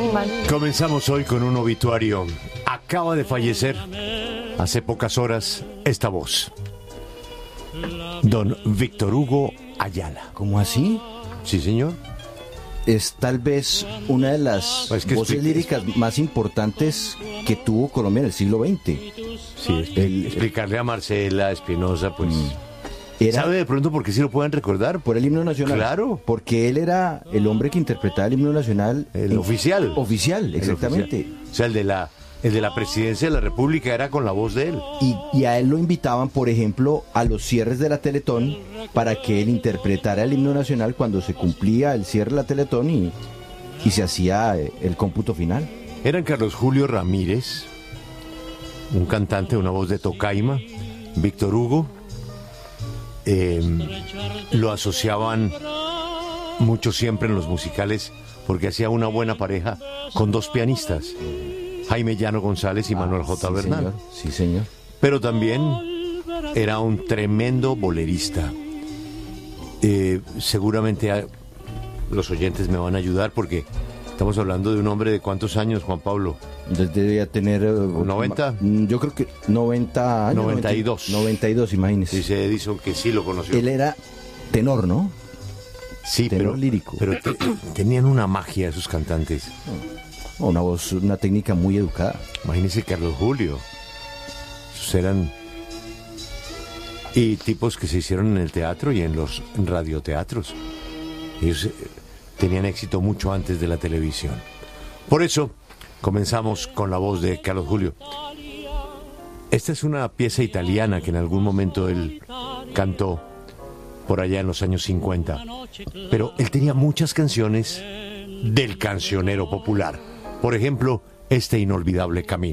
mal. Comenzamos hoy con un obituario. Acaba de fallecer hace pocas horas esta voz. Don Víctor Hugo Ayala. ¿Cómo así? Sí, señor. Es tal vez una de las voces líricas más importantes que tuvo Colombia en el siglo XX. Sí, explicarle a Marcela Espinosa, pues... Era, ¿sabe de pronto por qué sí lo pueden recordar? por el himno nacional. Claro. Porque él era el hombre que interpretaba el himno nacional. El oficial. Oficial, exactamente. El oficial. O sea, el de la presidencia de la República era con la voz de él. Y a él lo invitaban, por ejemplo, a los cierres de la Teletón para que él interpretara el himno nacional cuando se cumplía el cierre de la Teletón y se hacía el cómputo final. Eran Carlos Julio Ramírez, un cantante, una voz de tocaima, Víctor Hugo. Lo asociaban mucho siempre en los musicales porque hacía una buena pareja con dos pianistas, Jaime Llano González y Manuel J. Sí, Bernal. señor. Sí, señor. Pero también era un tremendo bolerista. Seguramente los oyentes me van a ayudar porque estamos hablando de un hombre de ¿cuántos años, Juan Pablo? Debía tener... ¿90? Yo creo que 90 años. 92. 92, imagínese. Dice Edison que sí lo conoció. Él era tenor, ¿no? Sí, tenor lírico. Pero tenían una magia esos cantantes. Una voz, una técnica muy educada. Imagínese Carlos Julio. Esos eran... y tipos que se hicieron en el teatro y en los radioteatros. Ellos tenían éxito mucho antes de la televisión. Por eso comenzamos con la voz de Carlos Julio. Esta es una pieza italiana que en algún momento él cantó por allá en los años 50. Pero él tenía muchas canciones del cancionero popular. Por ejemplo, este inolvidable Camino.